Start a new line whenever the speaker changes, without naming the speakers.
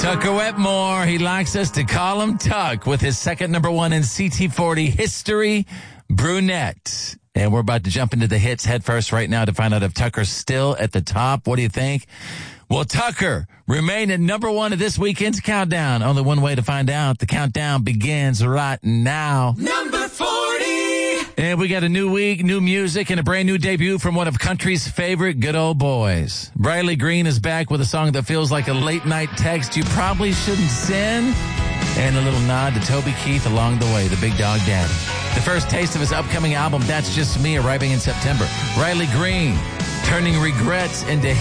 Tucker Wetmore, he likes us to call him Tuck, with his second number one in CT40 history, Brunette. And we're about to jump into the hits head first right now to find out if Tucker's still at the top. What do you think? Will Tucker remain at number one of this weekend's countdown? Only one way to find out. The countdown begins right now.
Number 40.
And we got a new week, new music, and a brand new debut from one of country's favorite good old boys. Bradley Green is back with a song that feels like a late night text you probably shouldn't send. And a little nod to Toby Keith along the way, the Big Dog Daddy. The first taste of his upcoming album, That's Just Me, arriving in September. Riley Green, turning regrets into